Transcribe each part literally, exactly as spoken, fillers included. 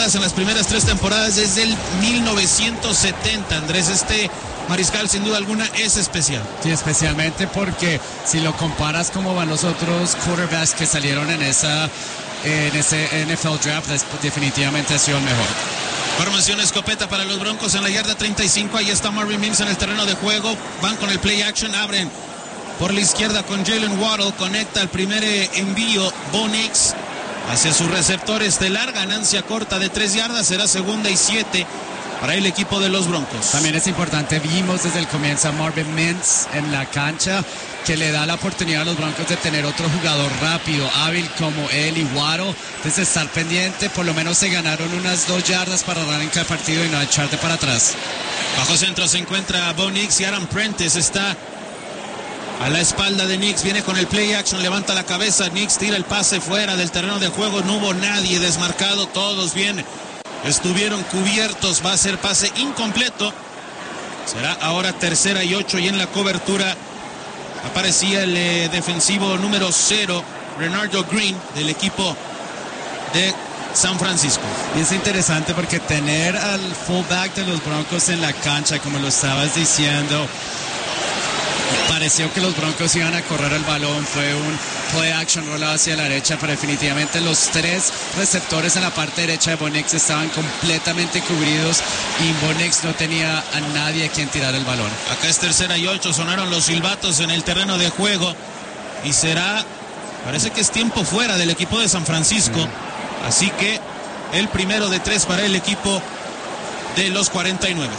yardas en las primeras tres temporadas desde el mil novecientos setenta. Andrés, este mariscal sin duda alguna es especial. Sí, especialmente porque si lo comparas como van los otros quarterbacks que salieron en esa en ese N F L draft, definitivamente ha sido el mejor. Formación escopeta para los Broncos en la yarda treinta y cinco. Ahí está Marvin Mims en el terreno de juego. Van con el play action, abren por la izquierda con Jalen Waddle. Conecta el primer envío Bo Nix hacia su receptor estelar. Ganancia corta de tres yardas. Será segunda y siete para el equipo de los Broncos. También es importante, vimos desde el comienzo a Marvin Mims en la cancha, que le da la oportunidad a los Broncos de tener otro jugador rápido, hábil como él y Waddle. Entonces estar pendiente, por lo menos se ganaron unas dos yardas para arrancar el partido y no echarte para atrás. Bajo centro se encuentra Bo Nix y Aaron Prentice está a la espalda de Nix. Viene con el play action, levanta la cabeza. Nix tira el pase fuera del terreno de juego. No hubo nadie desmarcado, todos bien estuvieron cubiertos. Va a ser pase incompleto. Será ahora tercera y ocho, y en la cobertura aparecía el eh, defensivo número cero, Renardo Green, del equipo de San Francisco. Y es interesante porque tener al fullback de los Broncos en la cancha, como lo estabas diciendo, pareció que los Broncos iban a correr el balón. Fue un play action rolado hacia la derecha, pero definitivamente los tres receptores en la parte derecha de Bo Nix estaban completamente cubridos y Bo Nix no tenía a nadie a quien tirar el balón. Acá es tercera y ocho, sonaron los silbatos en el terreno de juego y será, parece que es tiempo fuera del equipo de San Francisco. Mm. Así que el primero de tres para el equipo de los cuarenta y nueve.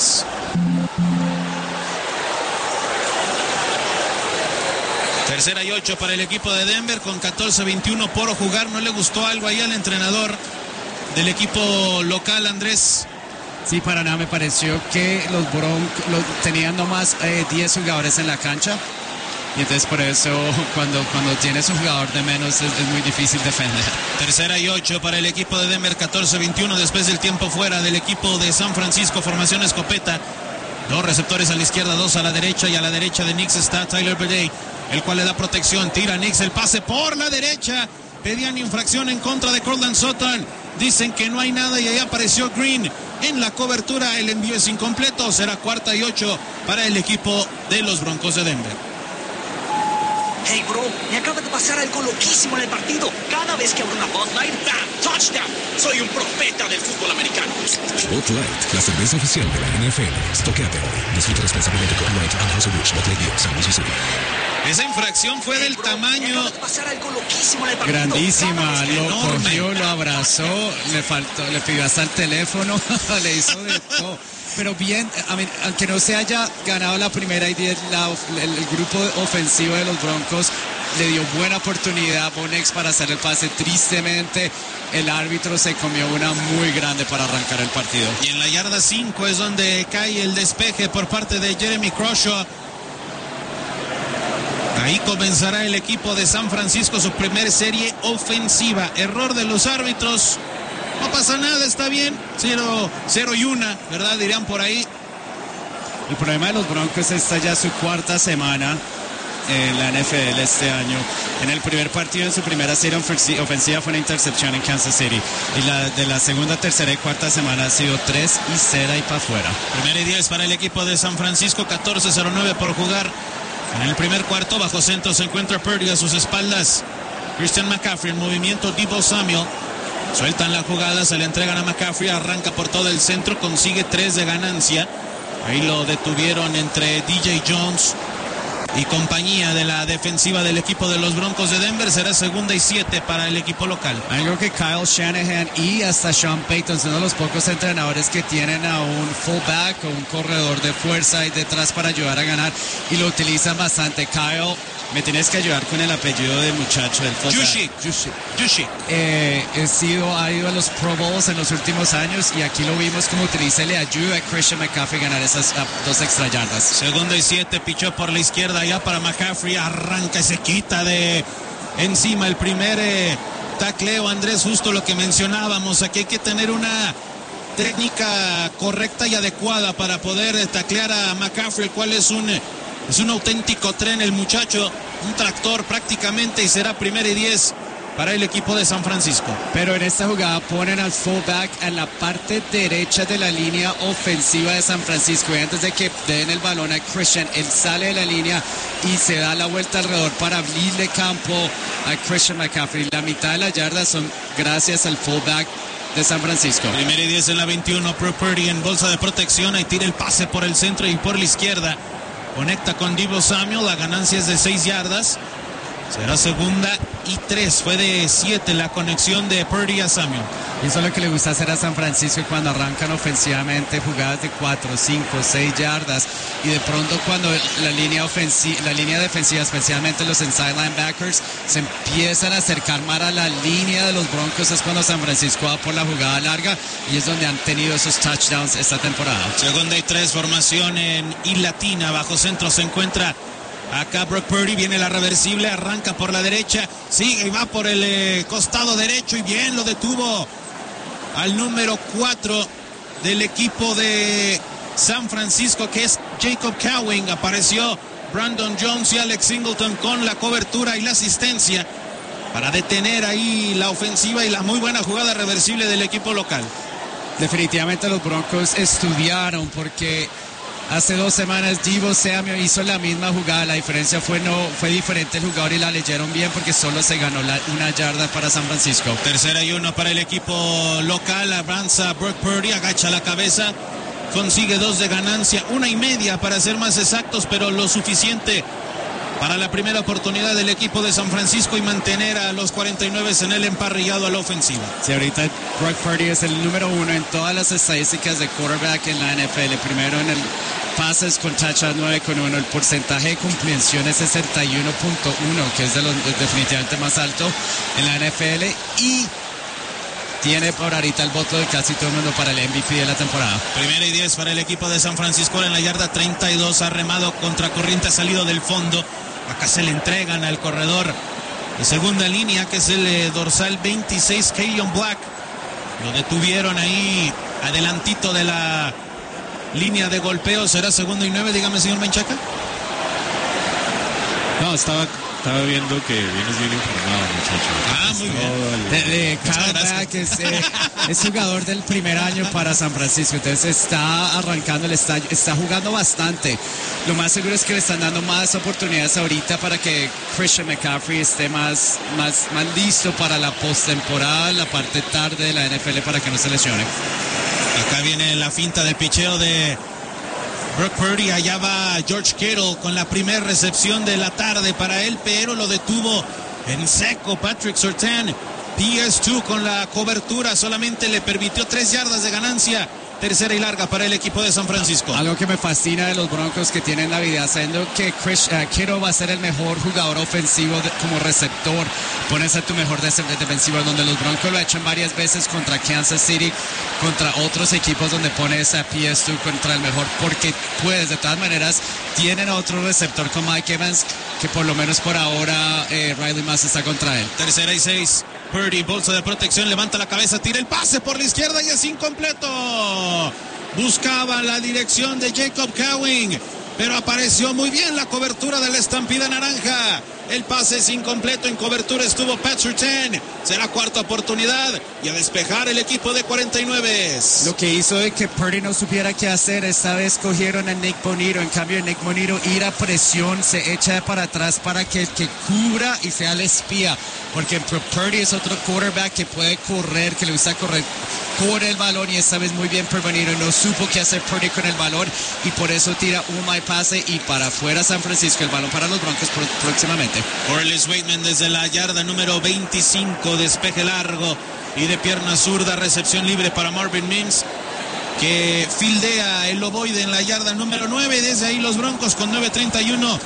Tercera y ocho para el equipo de Denver con catorce veintiuno por jugar. ¿No le gustó algo ahí al entrenador del equipo local, Andrés? Sí, para nada. Me pareció que los Broncos los, tenían nomás eh, diez jugadores en la cancha. Y entonces por eso cuando, cuando tienes un jugador de menos es, es muy difícil defender. Tercera y ocho para el equipo de Denver, catorce veintiuno después del tiempo fuera del equipo de San Francisco. Formación escopeta. Dos receptores a la izquierda, dos a la derecha, y a la derecha de Nix está Tyler Biadasz, el cual le da protección. Tira Nix el pase por la derecha. Pedían infracción en contra de Courtland Sutton. Dicen que no hay nada y ahí apareció Green en la cobertura. El envío es incompleto. Será cuarta y ocho para el equipo de los Broncos de Denver. Hey, bro, me acaba de pasar algo loquísimo en el partido. Cada vez que abro una Bud Light, ¡bam! ¡Touchdown! Soy un profeta del fútbol americano. Bud Light, la cerveza oficial de la N F L. Stoqueate hoy. Disfruta responsablemente con Light and House of Rich, Bud Light, San Luis, Missouri. Esa infracción fue hey, del bro, tamaño... Me acaba de pasar algo loquísimo en el partido. Grandísima, lo enorme. cogió, lo abrazó, le faltó, le pidió hasta el teléfono, le hizo de todo. Pero bien, I mean, aunque no se haya ganado la primera y diez, la, el, el grupo ofensivo de los Broncos le dio buena oportunidad a Bo Nix para hacer el pase. Tristemente, el árbitro se comió una muy grande para arrancar el partido. Y en la yarda cinco es donde cae el despeje por parte de Jeremy Crawshaw. Ahí comenzará el equipo de San Francisco su primer serie ofensiva. Error de los árbitros. No pasa nada, está bien. Cero y una, ¿verdad? Dirán por ahí. El problema de los Broncos está ya su cuarta semana en la N F L este año. En el primer partido, en su primera serie ofensiva, fue una intercepción en Kansas City. Y la de la segunda, tercera y cuarta semana ha sido tres y cero y para afuera. Primera y diez para el equipo de San Francisco, catorce cero nueve por jugar. En el primer cuarto, bajo centro, se encuentra Purdy a sus espaldas. Christian McCaffrey en movimiento, Deebo Samuel. Sueltan la jugada, se le entregan a McCaffrey, arranca por todo el centro, consigue tres de ganancia. Ahí lo detuvieron entre D J Jones y compañía de la defensiva del equipo de los Broncos de Denver. Será segunda y siete para el equipo local. Algo que Kyle Shanahan y hasta Sean Payton son de los pocos entrenadores que tienen a un fullback o un corredor de fuerza ahí detrás para ayudar a ganar, y lo utilizan bastante. Kyle, me tienes que ayudar con el apellido del muchacho del fullback. Juszczyk. Juszczyk. Eh, he sido, ha ido a los Pro Bowls en los últimos años, y aquí lo vimos como utiliza y le ayuda a Christian McCaffrey a ganar esas a, dos extra yardas. Segunda y siete, pichó por la izquierda ya para McCaffrey, arranca y se quita de encima el primer eh, tacleo. Andrés, justo lo que mencionábamos, aquí hay que tener una técnica correcta y adecuada para poder eh, taclear a McCaffrey, el cual es un... Eh, Es un auténtico tren el muchacho, un tractor prácticamente, y será primera y diez para el equipo de San Francisco. Pero en esta jugada ponen al fullback en la parte derecha de la línea ofensiva de San Francisco. Y antes de que den el balón a Christian, él sale de la línea y se da la vuelta alrededor para abrirle campo a Christian McCaffrey. La mitad de las yardas son gracias al fullback de San Francisco. Primera y diez en la veintiuno. Brock Purdy en bolsa de protección. Ahí tira el pase por el centro y por la izquierda. Conecta con Deebo Samuel. La ganancia es de seis yardas. Será segunda y tres. Fue de siete la conexión de Purdy a Samuel. Y eso es lo que le gusta hacer a San Francisco cuando arrancan ofensivamente jugadas de cuatro, cinco, seis yardas. Y de pronto cuando la línea ofensiva, la línea defensiva, especialmente los inside linebackers, se empiezan a acercar más a la línea de los Broncos, es cuando San Francisco va por la jugada larga y es donde han tenido esos touchdowns esta temporada. Segunda y tres, formación en I latina. Bajo centro se encuentra acá Brock Purdy, viene la reversible, arranca por la derecha, sigue y va por el eh, costado derecho y bien lo detuvo al número cuatro del equipo de San Francisco, que es Jacob Cowing. Apareció Brandon Jones y Alex Singleton con la cobertura y la asistencia para detener ahí la ofensiva y la muy buena jugada reversible del equipo local. Definitivamente los Broncos estudiaron, porque hace dos semanas Deebo Samuel hizo la misma jugada. La diferencia fue no fue diferente el jugador y la leyeron bien porque solo se ganó la, una yarda para San Francisco. Tercera y uno para el equipo local. Avanza Brock Purdy, agacha la cabeza, consigue dos de ganancia, una y media para ser más exactos, pero lo suficiente para la primera oportunidad del equipo de San Francisco y mantener a los cuarenta y nueve en el emparrillado a la ofensiva. Sí, ahorita Brock Purdy es el número uno en todas las estadísticas de quarterback en la N F L. Primero en el pases con touchdown nueve con uno, el porcentaje de compleción es sesenta y uno punto uno, que es de los definitivamente más alto en la N F L, y tiene por ahorita el voto de casi todo el mundo para el M V P de la temporada. Primera y diez para el equipo de San Francisco en la yarda treinta y dos, ha remado contra corriente, ha salido del fondo. Acá se le entregan al corredor de segunda línea, que es el eh, dorsal veintiséis, Keyon Black. Lo detuvieron ahí adelantito de la línea de golpeo. Será segundo y nueve, dígame, señor Menchaca. No, estaba, estaba viendo que vienes bien informado, muchacho. Ah, muy bien. De, de Kyle Black es, eh, es jugador del primer año para San Francisco, entonces está arrancando, le está, está jugando bastante. Lo más seguro es que le están dando más oportunidades ahorita para que Christian McCaffrey esté más, más, más listo para la postemporada, la parte tarde de la N F L, para que no se lesione. Acá viene la finta de picheo de Brock Purdy. Allá va George Kittle con la primera recepción de la tarde para él, pero lo detuvo en seco Patrick Surtain. P S dos con la cobertura solamente le permitió tres yardas de ganancia. Tercera y larga para el equipo de San Francisco. Algo que me fascina de los Broncos que tienen la vida, sabiendo que Chris, uh, Kittle va a ser el mejor jugador ofensivo de, como receptor. Pones a tu mejor defensivo, donde los Broncos lo han hecho varias veces contra Kansas City, contra otros equipos donde pones a P S dos contra el mejor, porque puedes, de todas maneras, tienen a otro receptor con Mike Evans, que por lo menos por ahora eh, Riley Mass está contra él. Tercera y seis. Purdy, bolsa de protección, levanta la cabeza, tira el pase por la izquierda y es incompleto. Buscaba la dirección de Jacob Cowing, pero apareció muy bien la cobertura de la estampida naranja. El pase es incompleto, en cobertura estuvo Pat Surtain. Será cuarta oportunidad y a despejar el equipo de cuarenta y nueve. Lo que hizo de que Purdy no supiera qué hacer, esta vez cogieron a Nick Bonito. En cambio, Nick Bonito ir a presión, se echa para atrás para que, que cubra y sea el espía. Porque Purdy es otro quarterback que puede correr, que le gusta correr, corre el balón, y esta vez muy bien por Bonito. No supo qué hacer Purdy con el balón y por eso tira un mal pase y para afuera San Francisco, el balón para los Broncos próximamente. Corliss Waitman desde la yarda número veinticinco, despeje largo y de pierna zurda, recepción libre para Marvin Mims, que fildea el ovoide en la yarda número nueve. Desde ahí los Broncos con nueve treinta y uno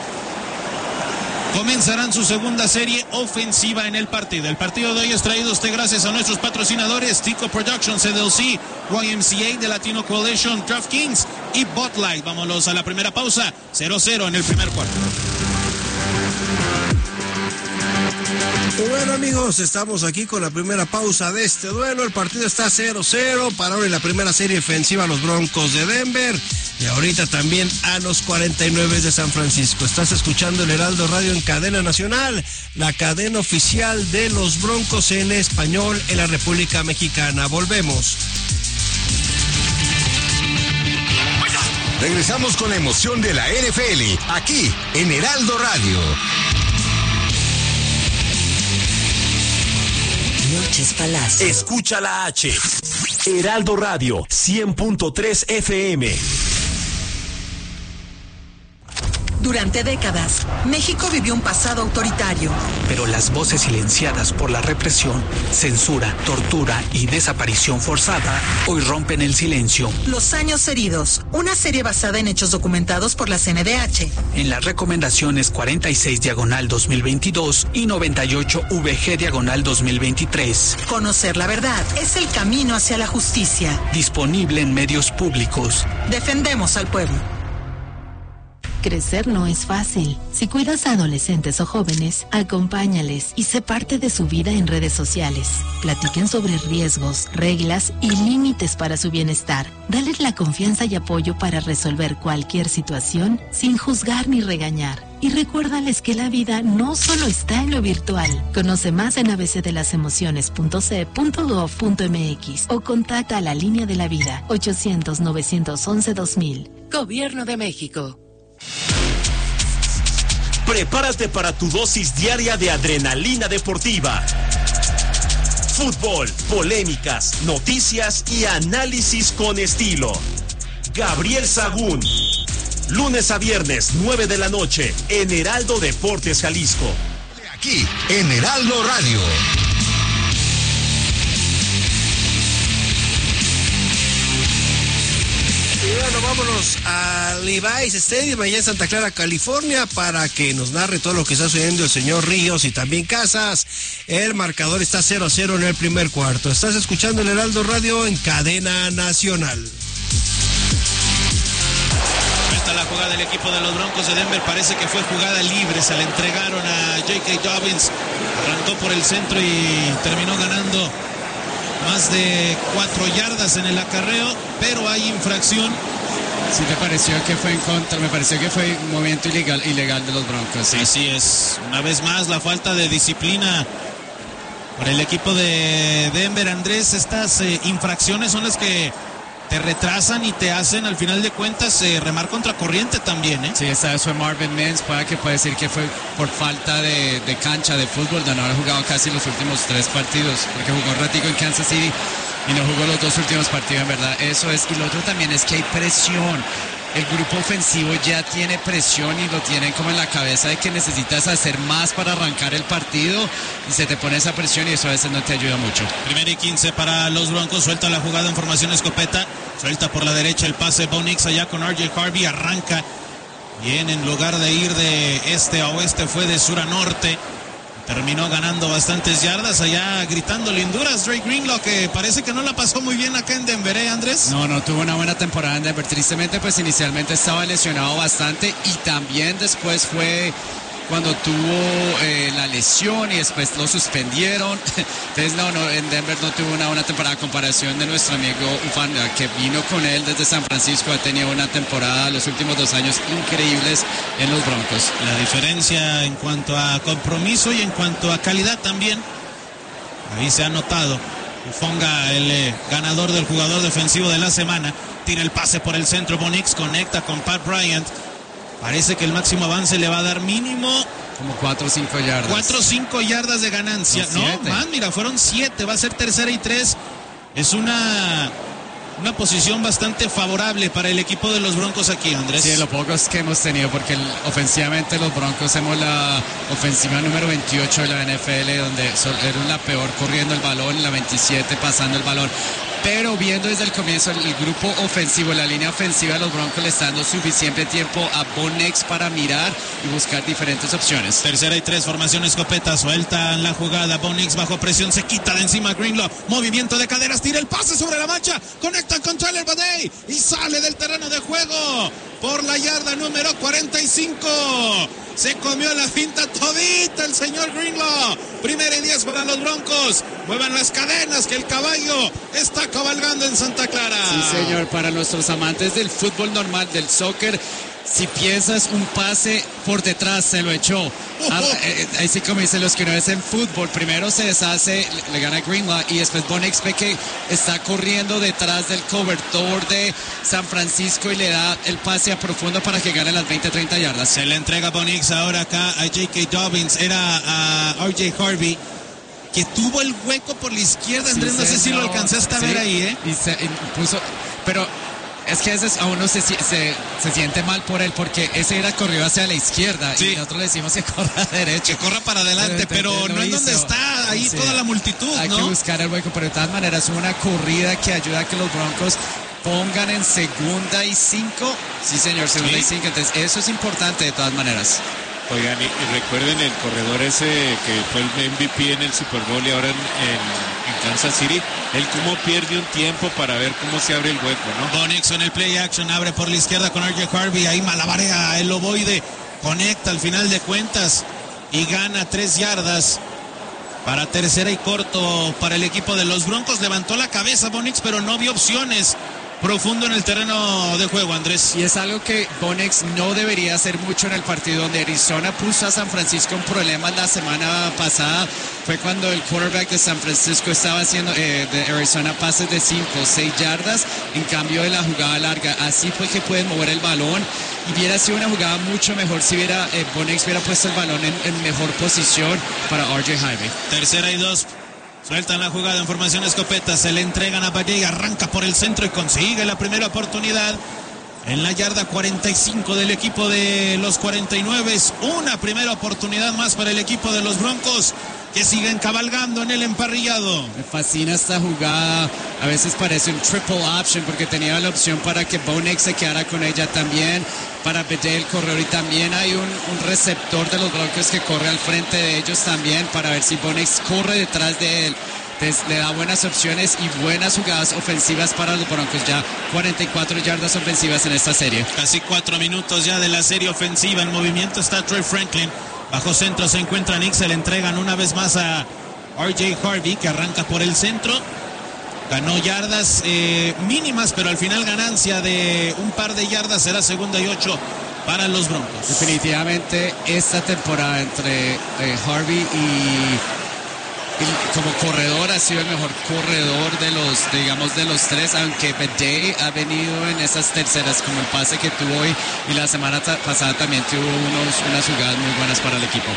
comenzarán su segunda serie ofensiva en el partido. El partido de hoy es traído a usted gracias a nuestros patrocinadores Tico Productions, C D L C, Y M C A, The Latino Coalition, DraftKings y Bud Light. Vámonos a la primera pausa. cero cero en el primer cuarto. Bueno, amigos, estamos aquí con la primera pausa de este duelo. El partido está cero cero. Pararon en la primera serie ofensiva los Broncos de Denver. Y ahorita también a los cuarenta y nueve de San Francisco. Estás escuchando el Heraldo Radio en cadena nacional, la cadena oficial de los Broncos en español en la República Mexicana. Volvemos. Regresamos con la emoción de la N F L, aquí en Heraldo Radio. Noches Palacio. Escucha la H. Heraldo Radio, cien punto tres F M. Durante décadas, México vivió un pasado autoritario. Pero las voces silenciadas por la represión, censura, tortura y desaparición forzada hoy rompen el silencio. Los años heridos, una serie basada en hechos documentados por la C N D H. En las recomendaciones cuarenta y seis diagonal dos mil veintidós y noventa y ocho V G diagonal dos mil veintitrés. Conocer la verdad es el camino hacia la justicia. Disponible en medios públicos. Defendemos al pueblo. Crecer no es fácil. Si cuidas a adolescentes o jóvenes, acompáñales y sé parte de su vida en redes sociales. Platiquen sobre riesgos, reglas y límites para su bienestar. Dales la confianza y apoyo para resolver cualquier situación sin juzgar ni regañar. Y recuérdales que la vida no solo está en lo virtual. Conoce más en a b c de las emociones punto c punto gov punto m x o contacta a la línea de la vida ochocientos, novecientos once, dos mil. Gobierno de México. Prepárate para tu dosis diaria de adrenalina deportiva. Fútbol, polémicas, noticias y análisis con estilo. Gabriel Sagún. Lunes a viernes, nueve de la noche, en Heraldo Deportes Jalisco. Aquí, en Heraldo Radio. Y bueno, vámonos a Levi's Stadium, allá en Santa Clara, California, para que nos narre todo lo que está sucediendo el señor Ríos y también Casas. El marcador está cero a cero en el primer cuarto. Estás escuchando el Heraldo Radio en cadena nacional. Esta la jugada del equipo de los Broncos de Denver, parece que fue jugada libre, se la entregaron a J K. Dobbins, arrancó por el centro y terminó ganando más de cuatro yardas en el acarreo, pero hay infracción. Sí, me pareció que fue en contra, me pareció que fue un movimiento ilegal, ilegal de los Broncos. Sí, sí, es una vez más la falta de disciplina por el equipo de Denver. Andrés, estas eh, infracciones son las que te retrasan y te hacen, al final de cuentas, eh, remar contra corriente también, ¿eh? Sí, esta vez fue Marvin Mims, puede que puede decir que fue por falta de, de cancha de fútbol, de no haber jugado casi los últimos tres partidos, porque jugó un ratico en Kansas City y no jugó los dos últimos partidos, en verdad, eso es. Y lo otro también es que hay presión. El grupo ofensivo ya tiene presión y lo tienen como en la cabeza de que necesitas hacer más para arrancar el partido y se te pone esa presión y eso a veces no te ayuda mucho. Primera y quince para los Broncos, suelta la jugada en formación escopeta, suelta por la derecha el pase Bo Nix allá con R J Harvey, arranca bien, en lugar de ir de este a oeste fue de sur a norte. Terminó ganando bastantes yardas allá gritando linduras Dre Greenlaw, que parece que no la pasó muy bien acá en Denver, ¿eh, Andrés? No, no tuvo una buena temporada en Denver. Tristemente, pues inicialmente estaba lesionado bastante y también después fue cuando tuvo eh, la lesión y después lo suspendieron. Entonces, no, no, en Denver no tuvo una buena temporada a comparación de nuestro amigo Ufanda, que vino con él desde San Francisco, ha tenido una temporada los últimos dos años increíbles en los Broncos. La diferencia en cuanto a compromiso y en cuanto a calidad también, ahí se ha notado. Ufonga, el eh, ganador del jugador defensivo de la semana, tira el pase por el centro, Bo Nix conecta con Pat Bryant. Parece que el máximo avance le va a dar mínimo como cuatro o cinco yardas. cuatro o cinco yardas de ganancia. No, no más, mira, fueron siete. Va a ser tercera y tres. Es una, una posición bastante favorable para el equipo de los Broncos aquí, Andrés. Sí, lo pocos que hemos tenido, porque el, ofensivamente los Broncos somos la ofensiva número veintiocho de la N F L, donde son, eran la peor corriendo el balón, la veintisiete pasando el balón. Pero viendo desde el comienzo el, el grupo ofensivo, la línea ofensiva de los Broncos le está dando suficiente tiempo a Bo Nix para mirar y buscar diferentes opciones. Tercera y tres, formación escopeta, suelta la jugada, Bo Nix bajo presión, se quita de encima Greenlaw, movimiento de caderas, tira el pase sobre la mancha, conecta con Tyler Badee y sale del terreno de juego por la yarda número cuarenta y cinco. Se comió la finta todita el señor Greenlaw. Primera y diez para los Broncos. Muevan las cadenas que el caballo está cabalgando en Santa Clara. Sí, señor, para nuestros amantes del fútbol normal, del soccer, si piensas un pase por detrás, se lo echó. Ah, eh, ahí sí, como dicen los que no es en fútbol, primero se deshace, le, le gana Greenlaw y después Bo Nix ve que está corriendo detrás del cobertor de San Francisco y le da el pase a profundo para que gane las veinte, treinta yardas. Se le entrega Bo Nix ahora acá a J K. Dobbins, era a R J Harvey, que tuvo el hueco por la izquierda. Andrés, sí, no sé si lo alcanzaste a sí, ver ahí, ¿eh? Y se y puso, pero es que a veces a uno se, se, se siente mal por él, porque ese era corrido hacia la izquierda, sí, y nosotros le decimos que corra a derecha. Que corra para adelante, pero, pero no es donde está, ahí sí, toda la multitud, hay ¿no? que buscar el hueco, pero de todas maneras una corrida que ayuda a que los Broncos pongan en segunda y cinco. Sí, señor, segunda ¿Sí? y cinco, entonces eso es importante de todas maneras. Oigan, y, y recuerden el corredor ese que fue el M V P en el Super Bowl y ahora en, en, en Kansas City, él cómo pierde un tiempo para ver cómo se abre el hueco, ¿no? Bo Nix en el play action, abre por la izquierda con R J Harvey, ahí malabarea el ovoide, conecta al final de cuentas y gana tres yardas para tercera y corto para el equipo de los Broncos. Levantó la cabeza Bo Nix, pero no vio opciones. Profundo en el terreno de juego, Andrés. Y es algo que Bo Nix no debería hacer mucho en el partido, donde Arizona puso a San Francisco en problemas la semana pasada. Fue cuando el quarterback de San Francisco estaba haciendo eh, de Arizona pases de cinco o seis yardas en cambio de la jugada larga. Así fue que pueden mover el balón y hubiera sido una jugada mucho mejor si hubiera eh, Bo Nix hubiera puesto el balón en, en mejor posición para R J Harvey. Tercera y dos. Sueltan la jugada en formación escopeta, se le entregan a Valle, arranca por el centro y consigue la primera oportunidad en la yarda cuarenta y cinco del equipo de los cuarenta y nueve. Una primera oportunidad más para el equipo de los Broncos, que siguen cabalgando en el emparrillado. Me fascina esta jugada, a veces parece un triple option porque tenía la opción para que Bo Nix se quedara con ella también, para Valle el corredor, y también hay un, un receptor de los Broncos que corre al frente de ellos también para ver si Bo Nix corre detrás de él. Entonces, le da buenas opciones y buenas jugadas ofensivas para los Broncos. Ya cuarenta y cuatro yardas ofensivas en esta serie. Casi cuatro minutos ya de la serie ofensiva. En movimiento está Trey Franklin. Bajo centro se encuentra Nick. Se le entregan una vez más a R J Harvey, que arranca por el centro. Ganó yardas eh, mínimas, pero al final ganancia de un par de yardas. Será segunda y ocho para los Broncos. Definitivamente esta temporada entre eh, Harvey y... como corredor ha sido el mejor corredor de los, digamos, de los tres, aunque Valle ha venido en esas terceras, como el pase que tuvo hoy, y la semana pasada también tuvo unos, unas jugadas muy buenas para el equipo.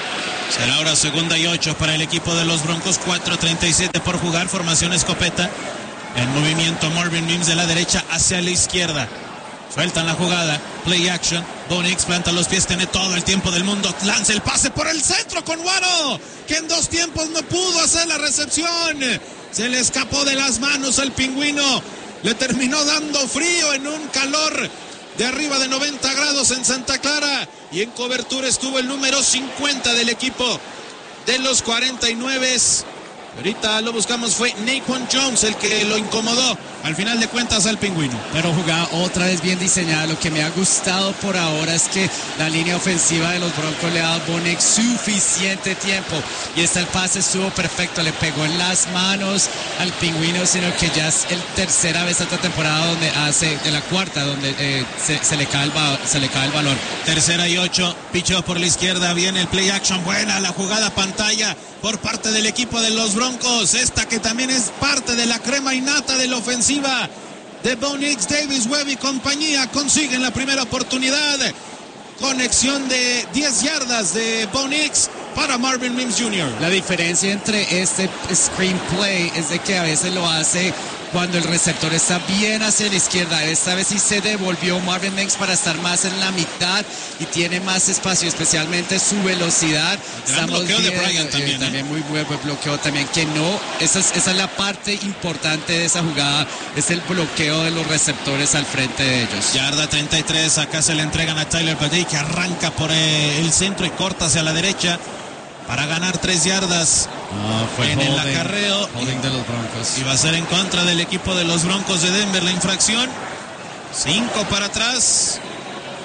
Será ahora segunda y ocho para el equipo de los Broncos, cuatro treinta y siete por jugar, formación escopeta, en movimiento Marvin Mims de la derecha hacia la izquierda. Sueltan la jugada, play action, Bo Nix planta los pies, tiene todo el tiempo del mundo, lanza el pase por el centro con Waddle, que en dos tiempos no pudo hacer la recepción, se le escapó de las manos al pingüino, le terminó dando frío en un calor de arriba de noventa grados en Santa Clara, y en cobertura estuvo el número cincuenta del equipo de los cuarenta y nueve. Ahorita lo buscamos, fue Naquan Jones el que lo incomodó al final de cuentas al pingüino. Pero jugada otra vez bien diseñada. Lo que me ha gustado por ahora es que la línea ofensiva de los Broncos le ha dado a Bo Nix suficiente tiempo. Y este el pase estuvo perfecto, le pegó en las manos al pingüino, sino que ya es el tercera vez esta temporada donde hace, de la cuarta, donde eh, se, se, le cae el, se le cae el balón. Tercera y ocho, picheo por la izquierda, viene el play action, buena la jugada pantalla por parte del equipo de los Broncos, esta que también es parte de la crema innata de la ofensiva de Bo Nix. Davis Webb y compañía consiguen la primera oportunidad, conexión de diez yardas de Bo Nix para Marvin Mims junior La diferencia entre este screenplay es de que a veces lo hace cuando el receptor está bien hacia la izquierda. Esta vez sí se devolvió Marvin Mims para estar más en la mitad y tiene más espacio, especialmente su velocidad. Gran bloqueo bien, de Bryant también. Eh, también muy buen bloqueo también, que no, esa es, esa es la parte importante de esa jugada, es el bloqueo de los receptores al frente de ellos. Yarda treinta y tres, acá se le entregan a Tyler Valle, que arranca por el centro y corta hacia la derecha para ganar tres yardas. No, fue en holding, el acarreo. Holding de los Broncos. Y va a ser en contra del equipo de los Broncos de Denver la infracción. Cinco para atrás.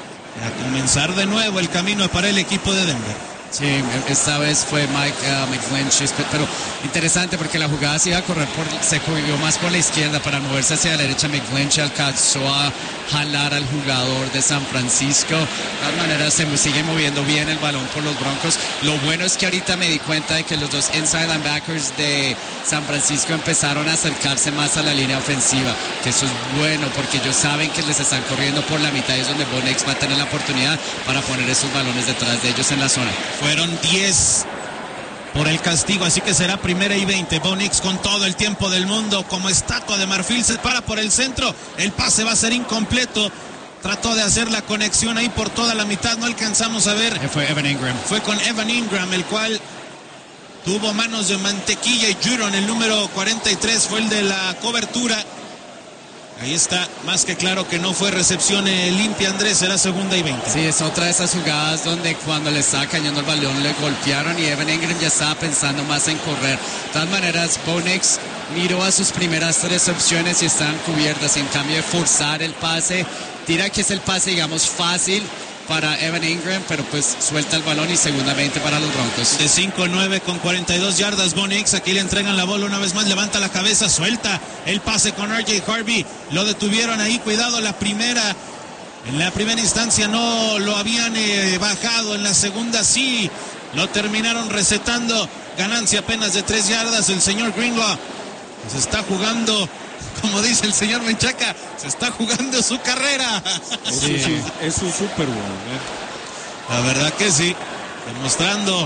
a comenzar de nuevo el camino para el equipo de Denver. Sí, esta vez fue Mike uh, McGlinchey, pero interesante porque la jugada se iba a correr por, se corrió más por la izquierda para moverse hacia la derecha. McGlinchey alcanzó a jalar al jugador de San Francisco. De todas maneras se sigue moviendo bien el balón por los Broncos. Lo bueno es que ahorita me di cuenta de que los dos inside linebackers de San Francisco empezaron a acercarse más a la línea ofensiva, que eso es bueno porque ellos saben que les están corriendo por la mitad y es donde Bo Nix va a tener la oportunidad para poner esos balones detrás de ellos en la zona. Fueron diez por el castigo, así que será primera y veinte. Bo Nix con todo el tiempo del mundo, como estatua de marfil, se para por el centro. El pase va a ser incompleto. Trató de hacer la conexión ahí por toda la mitad, no alcanzamos a ver. Fue Evan Ingram. Fue con Evan Ingram, el cual tuvo manos de mantequilla, y Judon, el número cuarenta y tres, fue el de la cobertura. Ahí está, más que claro que no fue recepción eh, limpia, Andrés, será segunda y veinte. Sí, es otra de esas jugadas donde cuando le estaba cayendo el balón le golpearon y Evan Ingram ya estaba pensando más en correr. De todas maneras, Bo Nix miró a sus primeras tres opciones y estaban cubiertas. En cambio de forzar el pase, tira que es el pase, digamos, fácil para Evan Ingram, pero pues suelta el balón y segunda veinte para los Broncos. De cinco nueve con cuarenta y dos yardas, Bo Nix, aquí le entregan la bola una vez más, levanta la cabeza, suelta el pase con R J Harvey, lo detuvieron ahí, cuidado, la primera, en la primera instancia no lo habían eh, bajado, en la segunda sí, lo terminaron recetando, ganancia apenas de tres yardas, el señor Gringo se está jugando, como dice el señor Menchaca, se está jugando su carrera. Sí, sí, es un Super Bowl, ¿eh? La verdad que sí, demostrando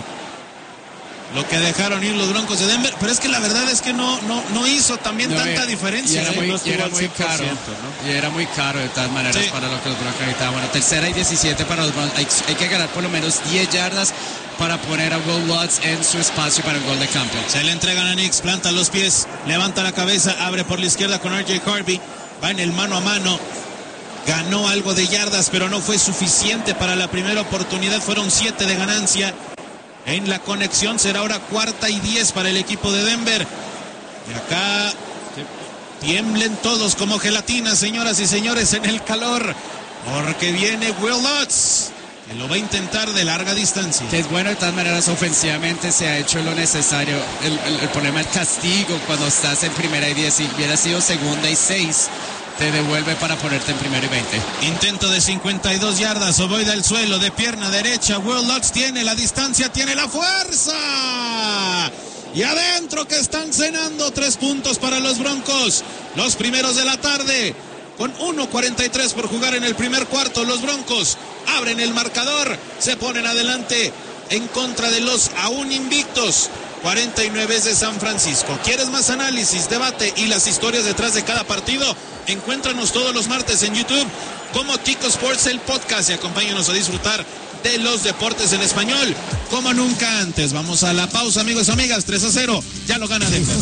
lo que dejaron ir los Broncos de Denver, pero es que la verdad es que no, no, no hizo también no, tanta y, diferencia. Y era muy, ¿eh? y era muy caro, ¿no? Y era muy caro de todas maneras sí. Para lo que los Broncos necesitaban. Bueno, tercera y diecisiete para los Broncos, hay, hay que ganar por lo menos diez yardas para poner a Will Lutz en su espacio para el gol de campo. Se le entregan a Nix, planta los pies, levanta la cabeza, abre por la izquierda con R J Harvey, va en el mano a mano, ganó algo de yardas, pero no fue suficiente para la primera oportunidad, fueron siete de ganancia. En la conexión será ahora cuarta y diez para el equipo de Denver. Y acá tiemblen todos como gelatina, señoras y señores, en el calor, porque viene Will Lutz, que lo va a intentar de larga distancia. Que es bueno, de todas maneras, ofensivamente se ha hecho lo necesario. El, el, el problema es el castigo cuando estás en primera y diez. Si hubiera sido segunda y seis, te devuelve para ponerte en primero y veinte. Intento de cincuenta y dos yardas, ovoide al suelo, de pierna derecha. Will Lutz tiene la distancia, tiene la fuerza. Y adentro que están cenando, tres puntos para los Broncos. Los primeros de la tarde. Con uno cuarenta y tres por jugar en el primer cuarto, los Broncos abren el marcador, se ponen adelante en contra de los aún invictos cuarenta y nueve de San Francisco. ¿Quieres más análisis, debate y las historias detrás de cada partido? Encuéntranos todos los martes en YouTube como Tico Sports, el podcast, y acompáñanos a disfrutar de los deportes en español como nunca antes. Vamos a la pausa, amigos y amigas. Tres a cero, ya lo gana Denver.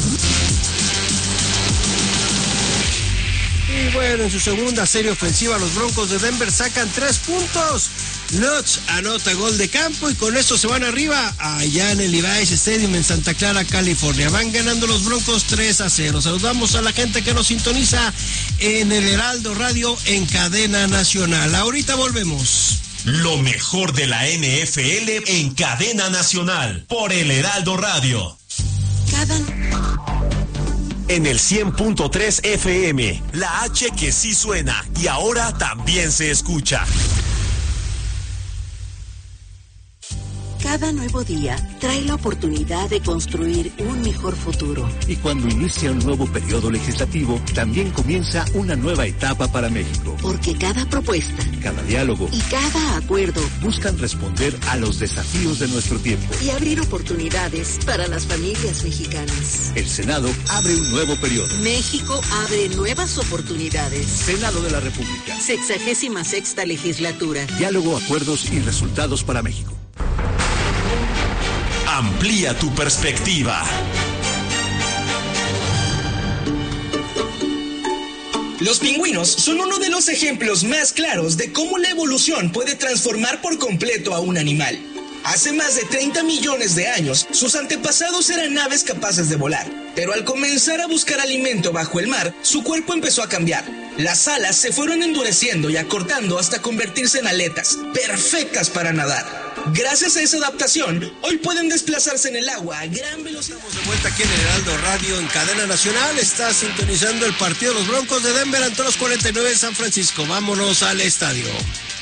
Y bueno, en su segunda serie ofensiva, los Broncos de Denver sacan tres puntos. Lutz anota gol de campo y con esto se van arriba allá en el Levi's Stadium en Santa Clara, California. Van ganando los Broncos tres a cero. Saludamos a la gente que nos sintoniza en el Heraldo Radio en cadena nacional. Ahorita volvemos. Lo mejor de la N F L en cadena nacional por el Heraldo Radio. Cada... En el cien punto tres F M, la H que sí suena y ahora también se escucha. Cada nuevo día trae la oportunidad de construir un mejor futuro. Y cuando inicia un nuevo periodo legislativo, también comienza una nueva etapa para México. Porque cada propuesta, cada diálogo y cada acuerdo buscan responder a los desafíos de nuestro tiempo y abrir oportunidades para las familias mexicanas. El Senado abre un nuevo periodo. México abre nuevas oportunidades. Senado de la República. Sexagésima sexta legislatura. Diálogo, acuerdos y resultados para México. Amplía tu perspectiva. Los pingüinos son uno de los ejemplos más claros de cómo la evolución puede transformar por completo a un animal. Hace más de treinta millones de años, sus antepasados eran aves capaces de volar, pero al comenzar a buscar alimento bajo el mar, su cuerpo empezó a cambiar. Las alas se fueron endureciendo y acortando hasta convertirse en aletas, perfectas para nadar. Gracias a esa adaptación, hoy pueden desplazarse en el agua a gran velocidad. Estamos de vuelta aquí en el Heraldo Radio en cadena nacional. Está sintonizando el partido de los Broncos de Denver ante los cuarenta y nueve de San Francisco. Vámonos al estadio.